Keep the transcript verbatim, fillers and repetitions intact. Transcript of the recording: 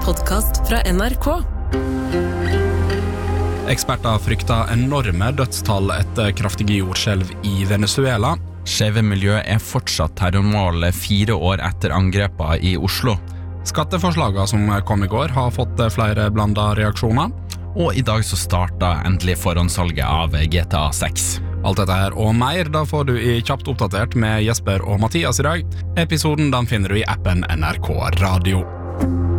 podcast fra N R K. Eksperter frykter enorme dødstall etter kraftige jordskjelv i Venezuela. Skjeve miljø er fortsatt terrormål fire år etter angrepa i Oslo. Skatteforslagene som kom i går har fått flere blandet reaksjoner. Og i dag så startet endelig forhåndssalget av G T A seks. Alt dette her og mer, da får du i Kjapt oppdatert med Jesper og Mathias i dag. Episoden den finner du i appen N R K Radio.